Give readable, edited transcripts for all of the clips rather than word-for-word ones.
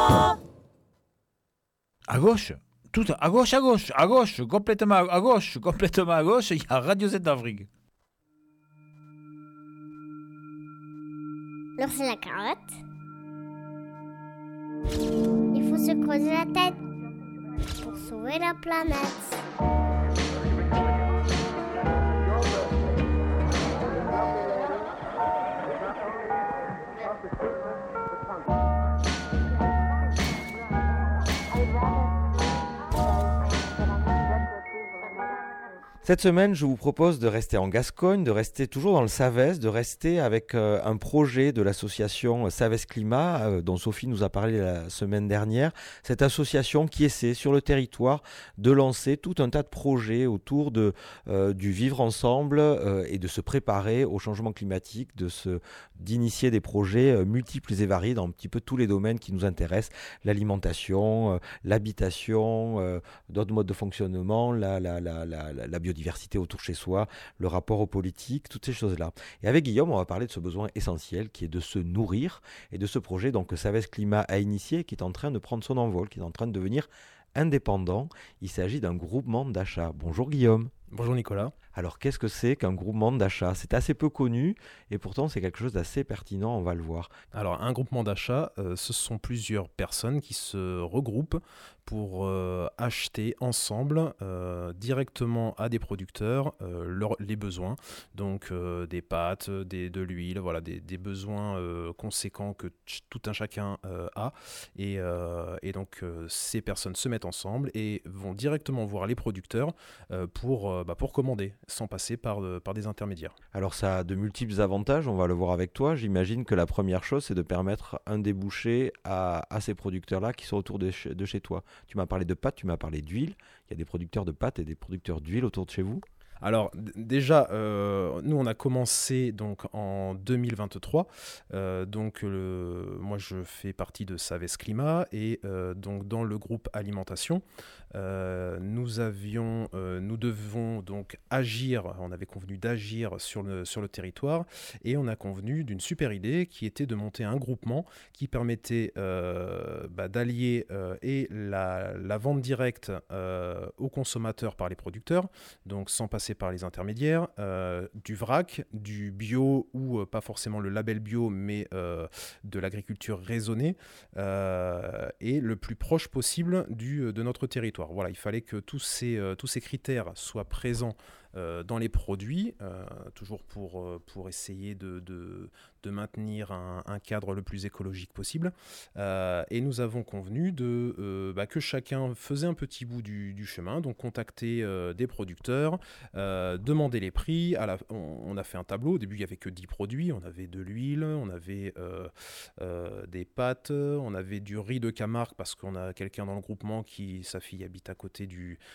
À gauche, tout à gauche, complètement à gauche, il y a Radio Z d'Afrique. Alors c'est la carotte. Il faut se creuser la tête pour sauver la planète. Cette semaine, je vous propose de rester en Gascogne, de rester toujours dans le Savès, de rester avec un projet de l'association Savès Climat, dont Sophie nous a parlé la semaine dernière. Cette association qui essaie sur le territoire de lancer tout un tas de projets autour du vivre ensemble et de se préparer au changement climatique, d'initier des projets multiples et variés dans un petit peu tous les domaines qui nous intéressent, l'alimentation, l'habitation, d'autres modes de fonctionnement, la biodiversité autour de chez soi, le rapport aux politiques, toutes ces choses-là. Et avec Guillaume, on va parler de ce besoin essentiel qui est de se nourrir et de ce projet donc, que Savès Climat a initié qui est en train de prendre son envol, qui est en train de devenir indépendant. Il s'agit d'un groupement d'achat. Bonjour Guillaume. Bonjour Nicolas. Alors qu'est-ce que c'est qu'un groupement d'achat ? C'est assez peu connu et pourtant c'est quelque chose d'assez pertinent, on va le voir. Alors un groupement d'achat, ce sont plusieurs personnes qui se regroupent pour acheter ensemble directement à des producteurs les besoins, donc des pâtes, de l'huile, voilà, des besoins conséquents que tout un chacun a et donc ces personnes se mettent ensemble et vont directement voir les producteurs pour commander sans passer par des intermédiaires. Alors ça a de multiples avantages, on va le voir avec toi. J'imagine que la première chose, c'est de permettre un débouché à ces producteurs-là qui sont autour de chez toi. Tu m'as parlé de pâtes, tu m'as parlé d'huile. Il y a des producteurs de pâtes et des producteurs d'huile autour de chez vous ? Alors déjà, nous on a commencé donc en 2023, moi je fais partie de Savès Climat et donc dans le groupe alimentation, nous devons donc agir, on avait convenu d'agir sur le territoire et on a convenu d'une super idée qui était de monter un groupement qui permettait d'allier et la vente directe aux consommateurs par les producteurs, donc sans passer par les intermédiaires, du vrac, du bio ou pas forcément le label bio mais de l'agriculture raisonnée et le plus proche possible de notre territoire. Voilà, il fallait que tous ces critères soient présents dans les produits, toujours pour essayer de maintenir un cadre le plus écologique possible. Et nous avons convenu que chacun faisait un petit bout du chemin, donc contacter des producteurs, demander les prix. On a fait un tableau. Au début, il n'y avait que 10 produits. On avait de l'huile, on avait des pâtes, on avait du riz de Camargue parce qu'on a quelqu'un dans le groupement sa fille habite à côté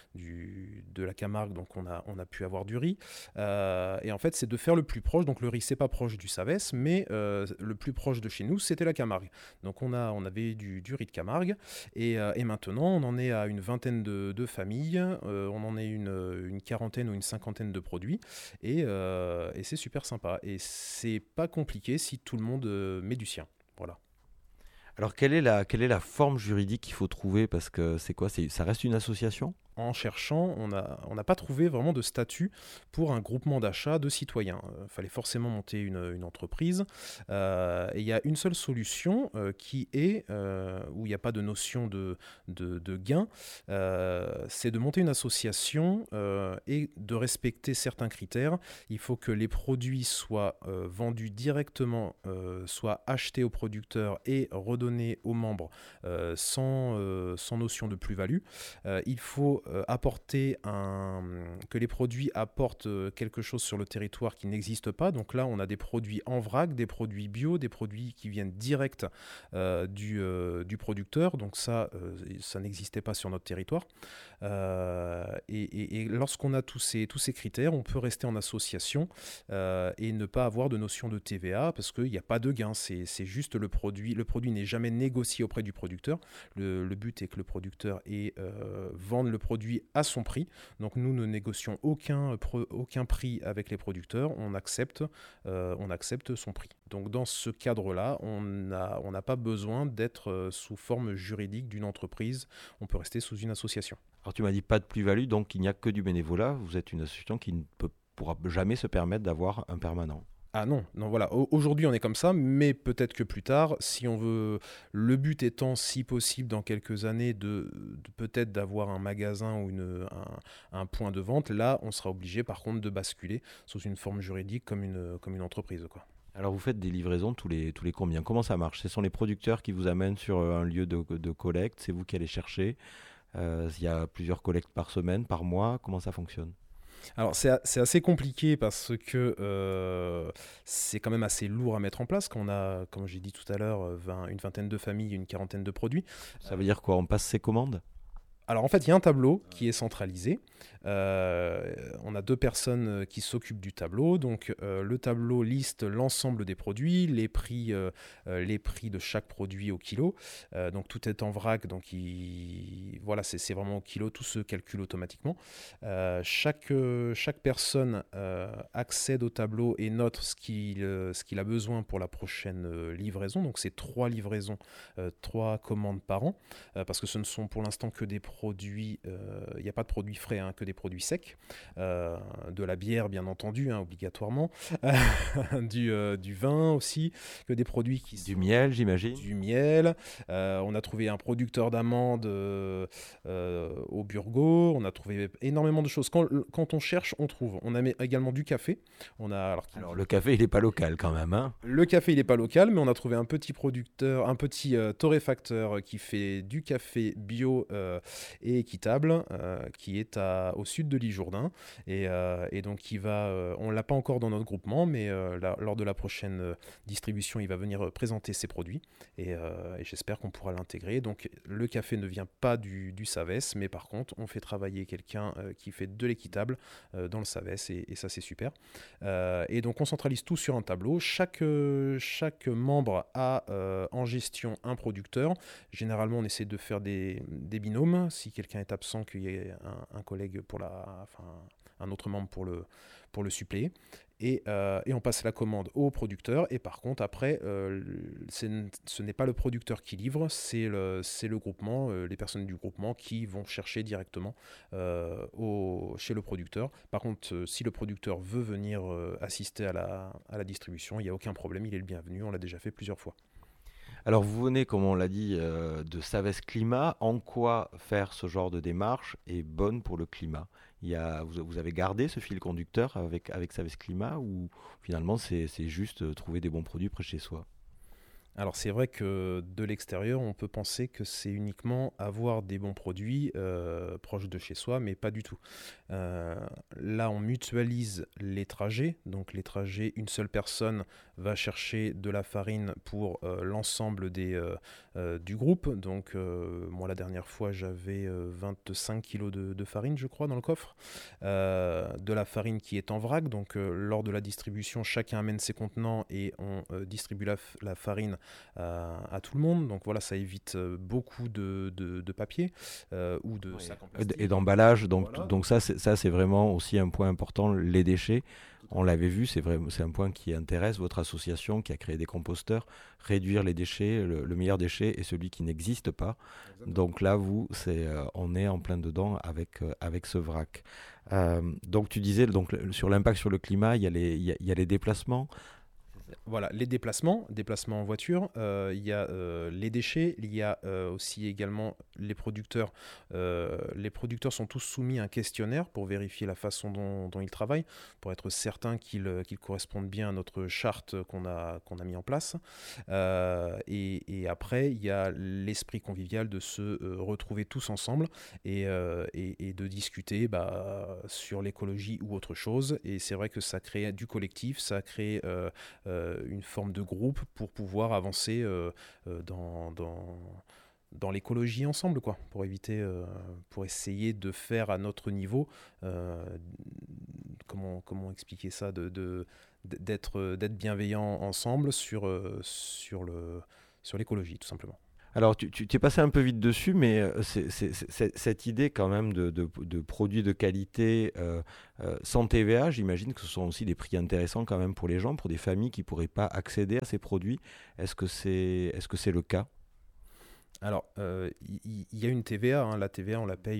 de la Camargue, donc on a pu avoir du riz. Et en fait, c'est de faire le plus proche. Donc le riz, c'est pas proche du Savès, mais le plus proche de chez nous, c'était la Camargue. Donc on avait du riz de Camargue et maintenant, on en est à une vingtaine de familles. On en est une quarantaine ou une cinquantaine de produits et c'est super sympa. Et c'est pas compliqué si tout le monde met du sien. Voilà. Alors quelle est la forme juridique qu'il faut trouver ? Parce que c'est quoi ? Ça reste une association ? En cherchant, on n'a pas trouvé vraiment de statut pour un groupement d'achat de citoyens. Il fallait forcément monter une entreprise. Et il y a une seule solution qui est, où il n'y a pas de notion de gain, c'est de monter une association et de respecter certains critères. Il faut que les produits soient vendus directement, soient achetés aux producteurs et redonnés aux membres sans notion de plus-value. Il faut que les produits apportent quelque chose sur le territoire qui n'existe pas. Donc là, on a des produits en vrac, des produits bio, des produits qui viennent direct du producteur. Donc ça n'existait pas sur notre territoire. Et lorsqu'on a tous ces critères, on peut rester en association et ne pas avoir de notion de TVA parce qu'il n'y a pas de gain. C'est juste le produit. Le produit n'est jamais négocié auprès du producteur. Le but est que le producteur vende le produit produit à son prix. Donc nous ne négocions aucun prix avec les producteurs, on accepte son prix. Donc dans ce cadre-là, on n'a pas besoin d'être sous forme juridique d'une entreprise, on peut rester sous une association. Alors tu m'as dit pas de plus-value, donc il n'y a que du bénévolat. Vous êtes une association qui ne pourra jamais se permettre d'avoir un permanent. Ah non, voilà. Aujourd'hui on est comme ça, mais peut-être que plus tard, si on veut, le but étant, si possible, dans quelques années, de peut-être d'avoir un magasin ou un point de vente, là on sera obligé par contre de basculer sous une forme juridique comme une entreprise, quoi. Alors vous faites des livraisons tous les combien? Comment ça marche? Ce sont les producteurs qui vous amènent sur un lieu de collecte, c'est vous qui allez chercher. Il y a plusieurs collectes par semaine, par mois, comment ça fonctionne? Alors c'est assez compliqué parce que c'est quand même assez lourd à mettre en place quand on a, comme j'ai dit tout à l'heure, une vingtaine de familles, une quarantaine de produits. Ça veut dire quoi? On passe ses commandes? Alors en fait, il y a un tableau qui est centralisé. On a 2 personnes qui s'occupent du tableau. Donc le tableau liste l'ensemble des produits, les prix de chaque produit au kilo. Donc tout est en vrac, donc voilà, c'est vraiment au kilo, tout se calcule automatiquement. Chaque personne accède au tableau et note ce qu'il a besoin pour la prochaine livraison. Donc c'est 3 livraisons, 3 commandes par an, parce que ce ne sont pour l'instant que des produits, il n'y a pas de produits frais, que des produits secs, de la bière bien entendu, obligatoirement, du vin aussi, que des produits qui du miel, j'imagine. Du miel. On a trouvé un producteur d'amandes au Burgo. On a trouvé énormément de choses. Quand on cherche, on trouve. On a également du café. Alors le café, il n'est pas local quand même, hein. Le café, il n'est pas local, mais on a trouvé un petit producteur, un petit torréfacteur qui fait du café bio et équitable, qui est au sud de l'Isle-Jourdain. Et donc, on ne l'a pas encore dans notre groupement, mais lors de la prochaine distribution, il va venir présenter ses produits. Et j'espère qu'on pourra l'intégrer. Donc, le café ne vient pas du Savès, mais par contre, on fait travailler quelqu'un qui fait de l'équitable dans le Savès, et ça, c'est super. Et donc, on centralise tout sur un tableau. Chaque membre a en gestion un producteur. Généralement, on essaie de faire des binômes. Si quelqu'un est absent, qu'il y ait un collègue un autre membre pour le suppléer. Et on passe la commande au producteur. Et par contre, après, ce n'est pas le producteur qui livre, c'est le groupement, les personnes du groupement qui vont chercher directement chez le producteur. Par contre, si le producteur veut venir assister à la distribution, il n'y a aucun problème, il est le bienvenu, on l'a déjà fait plusieurs fois. Alors vous venez, comme on l'a dit, de Savès Climat. En quoi faire ce genre de démarche est bonne pour le climat? Vous avez gardé ce fil conducteur avec Savès Climat, ou finalement c'est juste trouver des bons produits près de chez soi? Alors c'est vrai que de l'extérieur, on peut penser que c'est uniquement avoir des bons produits proches de chez soi, mais pas du tout. Là, on mutualise les trajets. Donc les trajets, une seule personne va chercher de la farine pour l'ensemble du groupe. Donc moi, la dernière fois, j'avais 25 kilos de farine, je crois, dans le coffre. De la farine qui est en vrac. Donc lors de la distribution, chacun amène ses contenants et on distribue la farine à tout le monde. Donc voilà, ça évite beaucoup de papier ou de sacs en plastique. Et d'emballage. Donc, Voilà. donc ça, c'est vraiment aussi un point important, les déchets. On l'avait vu, c'est un point qui intéresse votre association qui a créé des composteurs. Réduire les déchets, le meilleur déchet est celui qui n'existe pas. Exactement. Donc là, on est en plein dedans avec ce vrac. Donc tu disais, sur l'impact sur le climat, il y a les déplacements. Voilà, les déplacements en voiture, il y a les déchets, il y a aussi également les producteurs. Les producteurs sont tous soumis à un questionnaire pour vérifier la façon dont ils travaillent, pour être certain qu'ils correspondent bien à notre charte qu'on a mis en place. Et après, il y a l'esprit convivial de se retrouver tous ensemble et de discuter sur l'écologie ou autre chose. Et c'est vrai que ça crée du collectif, ça crée une forme de groupe pour pouvoir avancer dans l'écologie ensemble, quoi, pour essayer de faire à notre niveau, comment expliquer ça, d'être bienveillant ensemble sur l'écologie, tout simplement. Alors, tu t'es passé un peu vite dessus, mais cette idée quand même de produits de qualité sans TVA, j'imagine que ce sont aussi des prix intéressants quand même pour les gens, pour des familles qui ne pourraient pas accéder à ces produits. Est-ce que c'est le cas? Alors, il y a une TVA, hein. La TVA, on la paye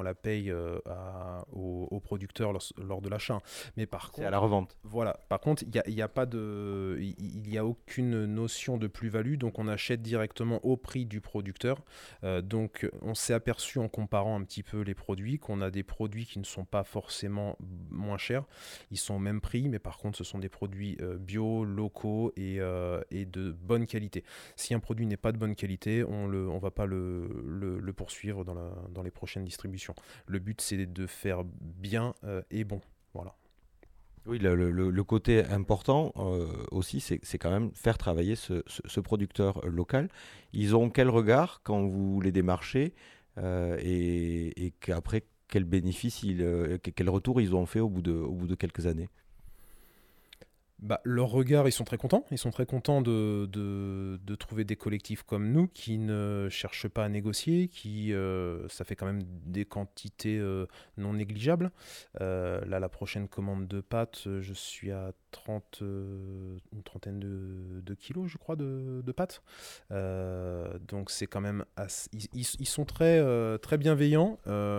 aux producteurs lors de l'achat. Mais par C'est à contre, la revente. voilà. Par contre, il y a pas de, il y a aucune notion de plus-value, donc on achète directement au prix du producteur. Donc, on s'est aperçu en comparant un petit peu les produits qu'on a des produits qui ne sont pas forcément moins chers. Ils sont au même prix, mais par contre, ce sont des produits bio, locaux et de bonne qualité. Si un produit n'est pas de bonne qualité, on va pas le poursuivre dans les prochaines distributions. Le but, c'est de faire bien et bon. Voilà. Oui, le côté important aussi, c'est quand même faire travailler ce producteur local. Ils ont quel regard quand vous les démarchez et qu'après, quel bénéfice, quel retour ils ont fait au bout de quelques années? Bah, leur regard, ils sont très contents. Ils sont très contents de trouver des collectifs comme nous qui ne cherchent pas à négocier, ça fait quand même des quantités non négligeables. Là, la prochaine commande de pâtes, je suis à une trentaine de kilos, je crois, de pâtes. Donc c'est quand même ils sont très bienveillants.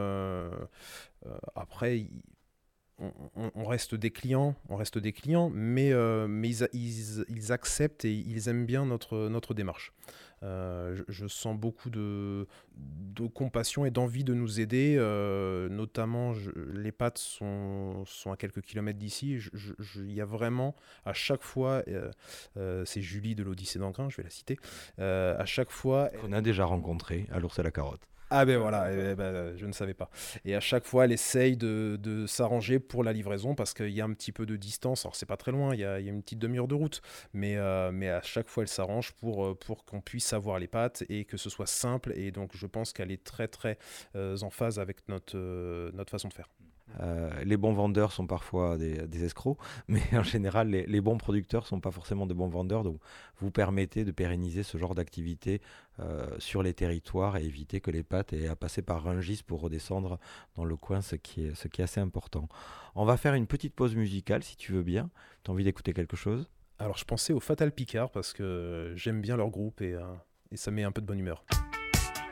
Après, on reste des clients, mais ils acceptent et ils aiment bien notre démarche. Je sens beaucoup de compassion et d'envie de nous aider, notamment les pâtes sont à quelques kilomètres d'ici. Il y a vraiment, à chaque fois, c'est Julie de l'Odyssée d'Angrain, je vais la citer, à chaque fois... Qu'on a déjà rencontré à l'Ours à la Carotte. Ah ben voilà, je ne savais pas. Et à chaque fois, elle essaye de s'arranger pour la livraison parce qu'il y a un petit peu de distance. Alors c'est pas très loin, il y a une petite demi-heure de route, mais à chaque fois, elle s'arrange pour qu'on puisse avoir les pâtes et que ce soit simple. Et donc je pense qu'elle est très très en phase avec notre façon de faire. Les bons vendeurs sont parfois des escrocs, mais en général, les bons producteurs ne sont pas forcément de bons vendeurs. Donc, vous permettez de pérenniser ce genre d'activité sur les territoires et éviter que les pâtes aient à passer par Rungis pour redescendre dans le coin, ce qui est assez important. On va faire une petite pause musicale, si tu veux bien. Tu as envie d'écouter quelque chose? Alors je pensais au Fatal Picard parce que j'aime bien leur groupe et ça met un peu de bonne humeur.